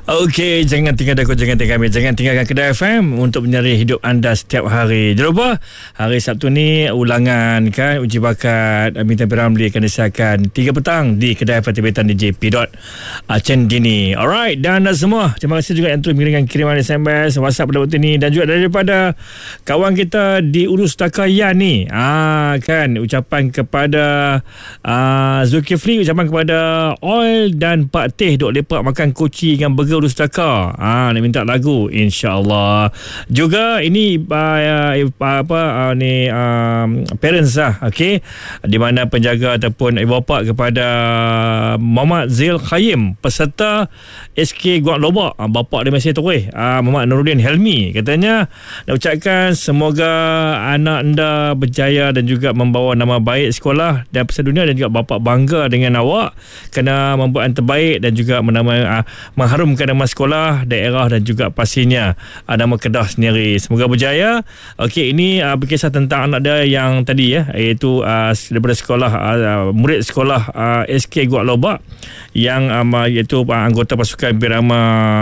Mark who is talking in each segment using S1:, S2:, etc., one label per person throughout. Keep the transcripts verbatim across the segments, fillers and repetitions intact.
S1: Okey, jangan tinggal aku, jangan tinggal kami, jangan tinggalkan Kedah F M untuk menyeri hidup anda setiap hari. Jangan lupa, hari Sabtu ni ulangan kan, uji bakat Bintang Piramli akan disiarkan tiga petang di Kedah Pertibitan di J P dot Aceh Dini. Alright, dan anda semua, terima kasih juga yang terus mengirimkan kiriman S M S, WhatsApp pada waktu ni, dan juga daripada kawan kita di Urus Takayan ni. Ah kan, ucapan kepada ah, Zulkifli, ucapan kepada Oil dan Pak Teh duk lepak makan koci dengan burger Urus Taka. Ah, nak minta lagu, insya-Allah. Juga ini uh, apa uh, ni um, parents lah, okey, di mana penjaga ataupun ibu bapa kepada Muhammad Zil Khayyim peserta S K Guak Lobak. Uh, bapa dia masih terus uh, Muhammad Nuruddin Helmi, katanya nak ucapkan semoga anak anda berjaya dan juga membawa nama baik sekolah dan pesat dunia, dan juga bapa bangga dengan awak kerana membuat yang terbaik dan juga menama, uh, mengharumkan nama sekolah, daerah dan juga pastinya uh, nama Kedah sendiri. Semoga berjaya. Okey, ini uh, berkisah tentang anak dia yang tadi ya, iaitu uh, daripada sekolah uh, murid sekolah uh, S K Guak Lobak yang um, iaitu uh, anggota pasukan Birama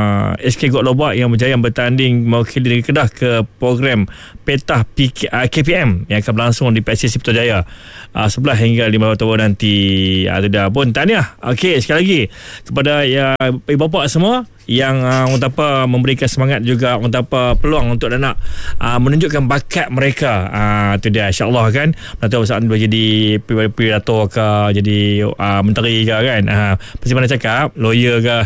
S1: S K Guak Lobak yang berjaya bertanding mewakili negeri Kedah ke program Petah P K, uh, K P M yang akan berlangsung di P S C Putrajaya uh, sebelas hingga lima belas tahun nanti. Uh, itu dah pun tahniah. Okey, sekali lagi kepada ya, ibu bapa semua yang uh, orang apa memberikan semangat juga, orang apa peluang untuk nak uh, menunjukkan bakat mereka. Ah uh, tu dia, insya-Allah kan. Tak tahu saat dia jadi pidato ke, jadi uh, menteri ke kan. Ah uh, pasti mana cakap lawyer ke.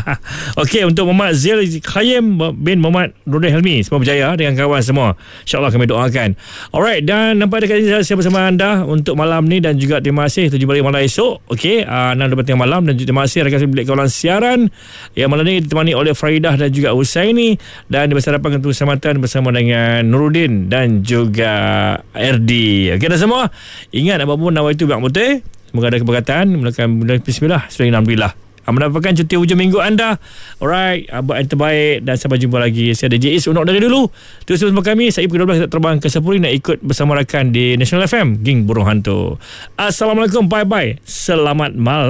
S1: Okey, untuk Muhammad Zil Khayyim bin Muhammad Nuruddin Helmi, semoga berjaya dengan kawan semua. Insya-Allah kami doakan. Alright, dan nampak dekat sini saya bersama anda untuk malam ni, dan juga terima kasih tujuh balik malam esok. Okey, uh, enam dua tengah malam, dan juga terima kasih rakan bilik kawalan siaran yang malam ni ditemani oleh Faridah dan juga Husaini, dan bersarapan untuk keselamatan bersama dengan Nuruddin dan juga R D. Okey dah semua, ingat apapun nama itu biak putih, semoga ada keberkatan. Mulakan bismillah, alhamdulillah, mendapatkan cuti hujung minggu anda. Alright, buat yang terbaik dan sampai jumpa lagi. Saya ada J Is Unok dari dulu. Terus bersama kami, saya Ibu Kedua terbang ke Sepuri nak ikut bersama rakan di National F M, Geng Burung Hantu. Assalamualaikum, bye bye, selamat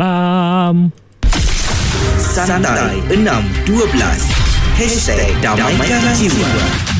S1: malam.
S2: Santai enam dua belas Hashtag Damaikan Jiwa.